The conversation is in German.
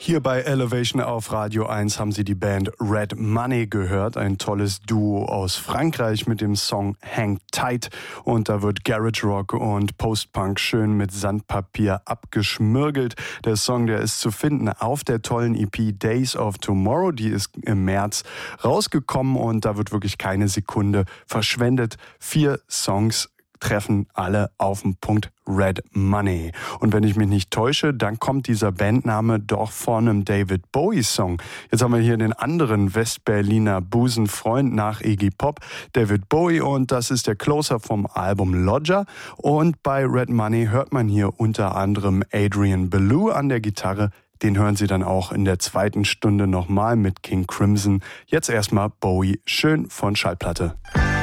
Hier bei Elevation auf Radio 1 haben Sie die Band Red Money gehört, ein tolles Duo aus Frankreich mit dem Song Hang Tight. Und da wird Garage Rock und Post-Punk schön mit Sandpapier abgeschmirgelt. Der Song, der ist zu finden auf der tollen EP Days of Tomorrow. Die ist im März rausgekommen und da wird wirklich keine Sekunde verschwendet. 4 Songs treffen alle auf den Punkt: Red Money. Und wenn ich mich nicht täusche, dann kommt dieser Bandname doch von einem David Bowie-Song. Jetzt haben wir hier den anderen Westberliner Busenfreund nach Iggy Pop, David Bowie, und das ist der Closer vom Album Lodger. Und bei Red Money hört man hier unter anderem Adrian Belew an der Gitarre. Den hören Sie dann auch in der zweiten Stunde nochmal mit King Crimson. Jetzt erstmal Bowie, schön von Schallplatte.